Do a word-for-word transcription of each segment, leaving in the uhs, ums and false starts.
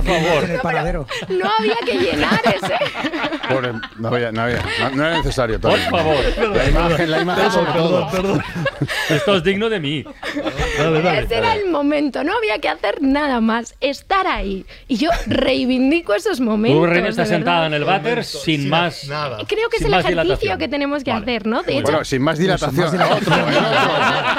favor. En el paradero. No había que llenar ese. Pobre, no, había, no, había, no, no era necesario. Tony. Por favor. La imagen, la imagen sobre todo. Perdón, Esto es digno de mí. Dale, dale. Ese era el momento, no había que hacer nada más, estar ahí. Y yo reivindico esos momentos. Tú, Reina, estás de sentada verdad. en el váter sin, Sin más. nada. Creo que es sin el más ejercicio dilatación. que tenemos que Vale. hacer, ¿no? De hecho, Bueno, sin más dilatación. Sin más Otro, dilatación. el otro.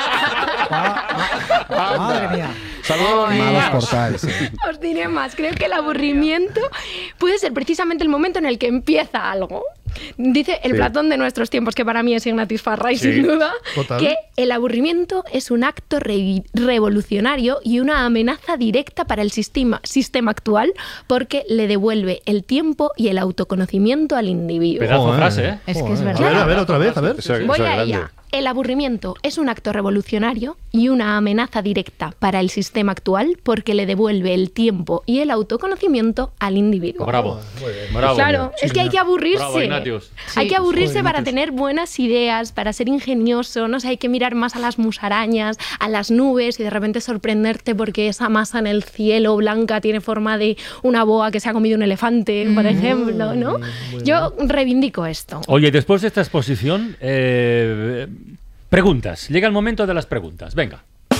Ah, madre mía. Saludos, Malos niños. portales. eh. os diré más. Creo que el aburrimiento puede ser precisamente el momento en el que empieza algo. Dice el Sí. Platón de nuestros tiempos, que para mí es Ignatius Farray, Sí. sin duda, Total. que el aburrimiento es un acto re- revolucionario y una amenaza directa para el sistema, sistema actual, porque le devuelve el tiempo y el autoconocimiento al individuo. Pedazo Joder. frase, ¿eh? Es que es A verdad. ver, a ver, otra vez, a ver. Eso- eso Voy es a grande. ella. El aburrimiento es un acto revolucionario y una amenaza directa para el sistema actual porque le devuelve el tiempo y el autoconocimiento al individuo. Bravo. Bravo. Claro, es que hay que aburrirse. Bravo, Ignatius. Hay que aburrirse Joder, para Ignatius. tener buenas ideas, para ser ingenioso, no sé, hay que mirar más a las musarañas, a las nubes y de repente sorprenderte porque esa masa en el cielo blanca tiene forma de una boa que se ha comido un elefante, por ejemplo, ¿no? Yo reivindico esto. Oye, después de esta exposición, eh, preguntas. Llega el momento de las preguntas. Venga.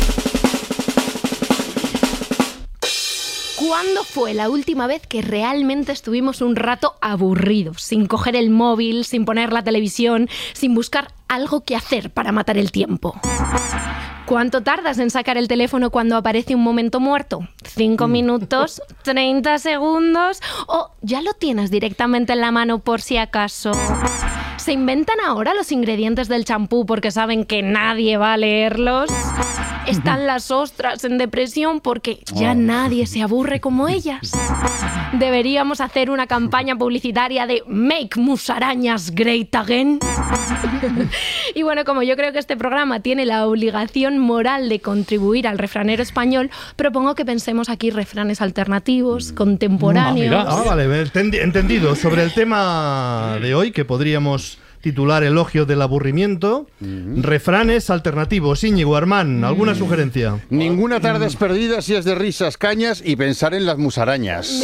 ¿Cuándo fue la última vez que realmente estuvimos un rato aburridos, sin coger el móvil, sin poner la televisión, sin buscar algo que hacer para matar el tiempo? ¿Cuánto tardas en sacar el teléfono cuando aparece un momento muerto? ¿Cinco minutos? ¿treinta segundos? ¿O ya lo tienes directamente en la mano por si acaso? ¿Se inventan ahora los ingredientes del champú porque saben que nadie va a leerlos? ¿Están las ostras en depresión porque ya nadie se aburre como ellas? ¿Deberíamos hacer una campaña publicitaria de Make Musarañas Great Again? Y bueno, como yo creo que este programa tiene la obligación moral de contribuir al refranero español, propongo que pensemos aquí refranes alternativos, contemporáneos. Ah, mira. Ah, vale, entendi- entendido. Sobre el tema de hoy, que podríamos titular Elogio del aburrimiento, refranes alternativos. Íñigo, Armán, ¿alguna sugerencia? Ninguna tarde es perdida si es de risas, cañas y pensar en las musarañas.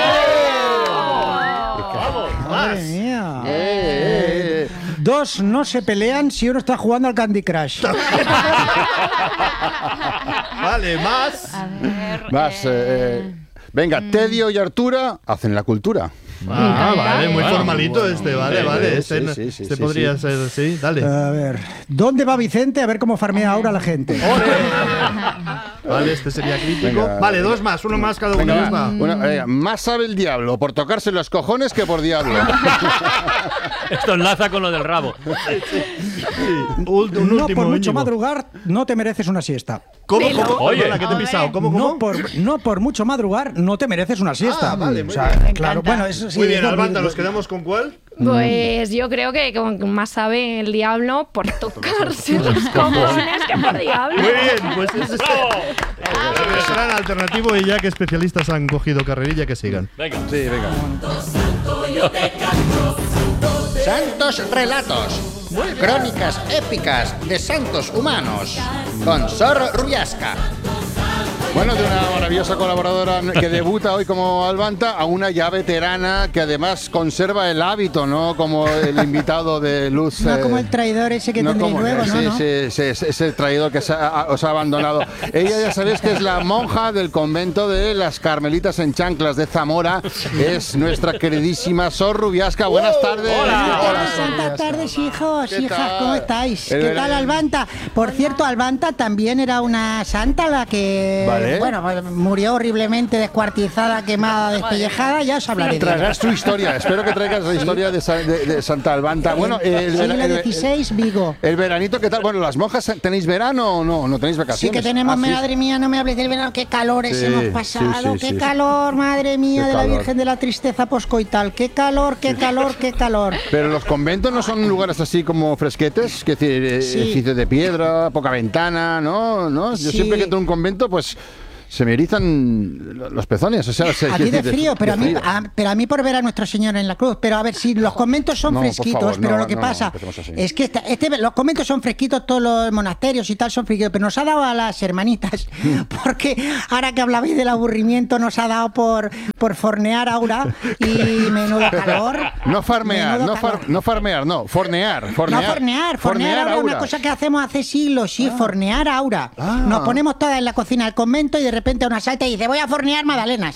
Madre mía. Eh, eh, Dos no se pelean si uno está jugando al Candy Crush. Vale, más. A ver. eh. Más, eh, eh, venga, Tedio y Artura hacen la cultura. Ah, vale, muy Bueno, formalito bueno, este, vale, sí, vale. sí, Este, sí, sí, este sí, podría sí. ser, sí, dale. A ver, ¿dónde va Vicente? A ver cómo farmea ahora la gente. Vale, este sería crítico. Venga, Vale, venga. dos más, uno más cada uno. Venga, ya va. está. Una- venga, más sabe el diablo por tocarse los cojones que por diablo. Esto enlaza con lo del rabo. Ul- Un No último, por mucho Íñigo. madrugar, no te mereces una siesta. ¿Cómo, cómo? Oye. Perdona, que te he pisado. ¿Cómo, cómo? No por, no por mucho madrugar, no te mereces una siesta. Ah, vale, muy O sea, bien. claro, encanta. bueno, eso sí. Muy bien, es dormir- Albanta, ¿nos quedamos con cuál? Pues yo creo que con- más sabe el diablo por tocarse los cojones que por diablo. Muy bien, pues ese es el refrán alternativo y ya que especialistas han cogido carrerilla, que sigan. Venga. Sí, venga. Santos relatos. Crónicas épicas de santos humanos. Con Sor Rubiasca. Bueno, de una maravillosa colaboradora que debuta hoy como Albanta a una ya veterana que además conserva el hábito, ¿no? Como el invitado de Luz. No eh, como el traidor ese que no tendréis como- luego, ¿no? sí, ¿no? sí, sí, ese- ese traidor que se ha- os ha abandonado. Ella ya sabéis que es la monja del convento de las Carmelitas en Chanclas de Zamora. Es nuestra queridísima Sor Rubiasca. Buenas tardes. Hola. Buenas tardes, hijos, ¿Qué hijas, tal? ¿cómo estáis? El ¿Qué verano. tal, Albanta? Por cierto, Albanta también era una santa la que, Vale. bueno, pues, murió horriblemente descuartizada, quemada, despellejada, ya os hablaré de ella. Traerás tu historia. Espero que traigas la historia de, Sa- de- de Santa Albanta. Bueno, el, Siglo el- el- dieciséis, Vigo. el veranito, ¿qué tal? Bueno, ¿las monjas tenéis verano o no? ¿No tenéis Sí vacaciones? que tenemos, Ah, sí. madre mía, no me hables del verano, qué calores Sí, hemos sí, pasado, sí, qué sí. calor, madre mía, Qué de la calor. Virgen de la Tristeza Poscoital, qué calor, qué calor, qué calor. Pero los conventos no son lugares así como fresquetes, que decir, eh, Sí. edificios de piedra, poca ventana, ¿no? ¿No? Yo Sí. siempre que entro a un convento, pues se me erizan los pezones. O sea, se, A ti de frío, pero a mí, frío. a, pero a mí por ver a Nuestro Señor en la cruz. Pero a ver, si los conventos son No, por fresquitos, favor, pero no, lo que no, pasa no, empecemos así. es que esta- este, los conventos son fresquitos, todos los monasterios y tal son fresquitos, pero nos ha dado a las hermanitas, porque ahora que hablabais del aburrimiento, nos ha dado por, por fornear Aura y menudo calor. No farmear, menudo no, far- calor. no farmear, no, fornear. fornear No, fornear, fornear Aura es Aura. una cosa que hacemos hace siglos, sí, fornear Aura. Ah. Nos ponemos todas en la cocina del convento y de repente una salta y dice, voy a fornear magdalenas.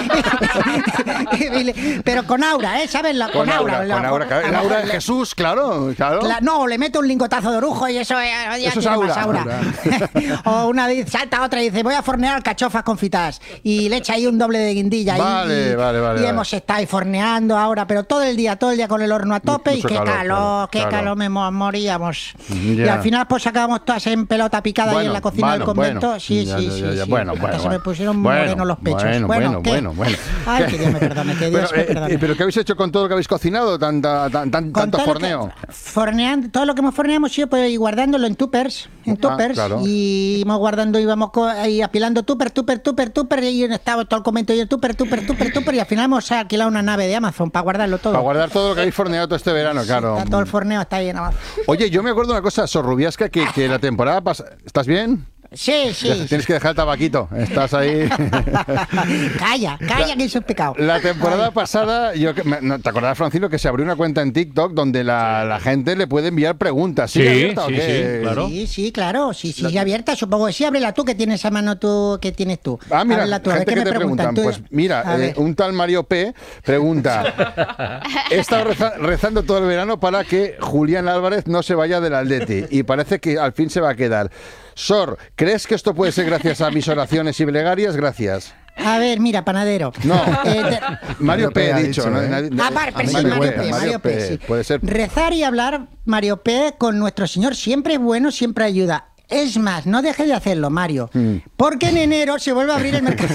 Pero con Aura, ¿eh? ¿Sabes? La- Con Aura, la- con Aura, claro, el aura de Jesús, claro, claro. La- no, le mete un lingotazo de orujo y eso, eh, ya Eso es tiene más Aura. Aura. O una dice- salta otra y dice, voy a fornear alcachofas confitadas. Y le echa ahí un doble de guindilla. y- Vale, y, vale, vale, Y vale. hemos estado ahí forneando ahora, pero todo el día, todo el día con el horno a tope. Mucho y qué calor, calor, claro, qué claro. calor, me mo- moríamos. Y Ya. al final pues acabamos todas en pelota picada ahí Bueno, en la cocina del bueno, convento. bueno. Sí, Ya, sí, ya, sí. ya, ya. sí. Bueno, Hasta bueno, se me bueno. pusieron Bueno, morenos los pechos. Bueno, bueno, ¿qué? bueno, bueno. Ay, que Dios me perdone, que Dios Pero, me eh, perdone. eh, pero ¿qué habéis hecho con todo lo que habéis cocinado? Tanta, tan, tan- Con tanto todo lo que- forneo. forneando, todo lo que hemos forneado hemos ido pues, y guardándolo en tuppers, en Ah, tuppers, claro. y íbamos guardando, íbamos co- ahí apilando tupper, tupper, tupper, tupper, y estaba todo el convento y el tupper, tupper, tupper, tupper, y al final hemos alquilado una nave de Amazon para guardarlo todo. Para guardar todo lo que habéis forneado todo este verano, claro. Está todo el forneo, está ahí en Amazon. Oye, yo me acuerdo una cosa, Sorrubiasca, que, que la temporada pasada... ¿Estás bien? Sí, sí. Tienes que dejar el tabaquito. Estás ahí... Calla, calla, que eso es pecado. La temporada Ay. pasada, yo, que- me- no, ¿te acordás, Francino, que se abrió una cuenta en TikTok donde la, la gente le puede enviar preguntas? ¿Sigue Sí, abierta o sí, qué? sí, claro. Sí, sí, claro, sí, sí, abierta, supongo que sí, ábrela tú, que tienes a mano tú, que tienes tú. Ah, mira, Ábrela tú, a ver gente qué que me te preguntan. Tú- Pues mira, a eh, ver. un tal Mario P. pregunta: he estado reza- rezando todo el verano para que Julián Álvarez no se vaya del Atleti y parece que al fin se va a quedar. Sor, ¿crees que esto puede ser gracias a mis oraciones y plegarias? Gracias. A ver, mira, panadero. No, Eh, te- Mario P. ha ha dicho. dicho, ¿no? ¿eh? Nadie- Ah, vale, pero sí, Mario Mario P, P, Mario P, sí. Puede ser. Rezar y hablar, Mario P, con nuestro Señor siempre es bueno, siempre ayuda. Es más, no deje de hacerlo, Mario, Mm. porque en enero se vuelve a abrir el mercado.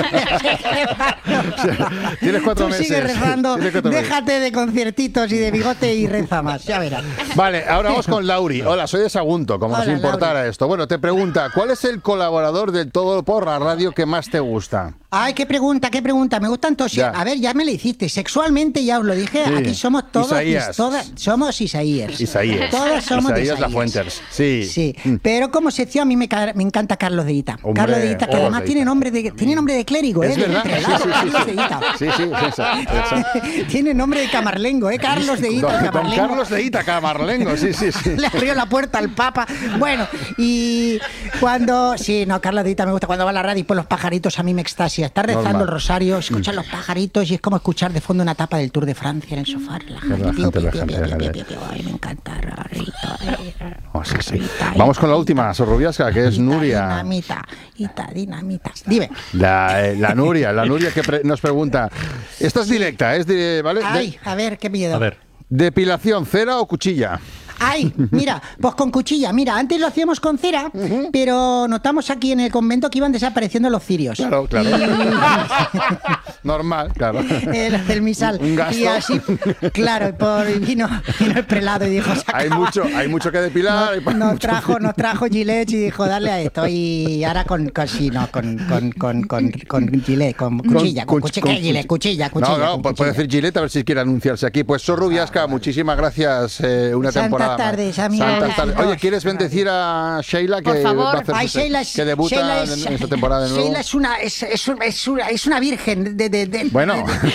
Tienes cuatro Tú meses. sigue rezando, Tienes cuatro meses. déjate de conciertitos y de bigote y reza más, ya verás. Vale, ahora vamos con Lauri. Hola, soy de Sagunto, como Hola, si importara Lauri. esto. Bueno, te pregunta, ¿cuál es el colaborador del Todo por la Radio que más te gusta? Ay, qué pregunta, qué pregunta. Me gustan todos. Ya. A ver, ya me la hiciste. Sexualmente ya os lo dije. Sí. Aquí somos todos. Isaías. Todas, somos Isaías. Isaías. Todos somos de Isaías Isaías. Lafuentes. Sí. Sí. Pero como sección a mí me, ca- me encanta Carlos de Ita. Hombre, Carlos de Ita, que oh, además de tiene Ita. nombre de tiene nombre de clérigo, ¿eh? Es de verdad. Sí, prelado, sí, sí, Carlos sí. de Ita. Sí, sí, esa- esa. Tiene nombre de camarlengo, ¿eh? Carlos de Ita, Don, don camarlengo. Carlos de Ita, Camarlengo, sí, sí, sí. Le abrió la puerta al Papa. Bueno, y cuando. Sí, no, Carlos de Ita me gusta. Cuando va a la radio y por los pajaritos a mí me extasia. Está rezando Normal. el rosario, escuchar los pajaritos y es como escuchar de fondo una etapa del Tour de Francia en el sofá. Relajante. Relajante, Pío, pío, relajante, pío, pío, relajante. pío, pío. Ay, me encanta. Rarito, eh. Oh, sí, sí. Ita, Vamos Ita, con la Ita. última, Sorrubiasca, que es Ita, Nuria. Dinamita, Ita, dinamita. Dime. La, eh, la Nuria, la Nuria que pre- nos pregunta. Esta es directa, es de, ¿vale? De- Ay, a ver, qué miedo. A ver. depilación, cera o cuchilla. Ay, mira, pues con cuchilla. Mira, antes lo hacíamos con cera, pero notamos aquí en el convento que iban desapareciendo los cirios. Claro, claro. Normal, claro. Eh, los del misal. Un gasto. Y así, claro, por, vino, vino el prelado y dijo, se Hay acaba. mucho, hay mucho que depilar. hay pa- Nos mucho- trajo, nos trajo Gillette y dijo, dale a esto. Y ahora con, con sí, no, con, con, con, con, con Gillette, con cuchilla, con, cuch- cuchilla, con ¿qué Gillette? Cuchilla, cuchilla. No, no, con pu- puede cuchilla. decir Gillette a ver si quiere anunciarse aquí. Pues Sorrubiasca, muchísimas gracias. eh, una Santas temporada más. tardes, amigos. Santas tardes. Oye, Dos. ¿quieres bendecir a Sheila que Por favor. va a hacer Ay, su- Sheila es, que debuta Sheila es, en esta temporada de nuevo? Sheila es una, es, es, un- es una, es una virgen de... de, de Bueno,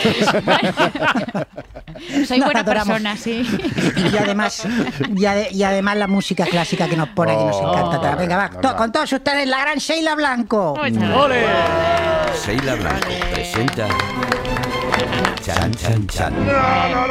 Soy Nos buena adoramos. persona, sí. Y además, y, ade- y además la música clásica que nos pone aquí nos Oh, encanta. Venga, va, normal. to- con todos ustedes, la gran Sheila Blanco. ¡Ole! Sheila Blanco presenta Chan Chan Chan.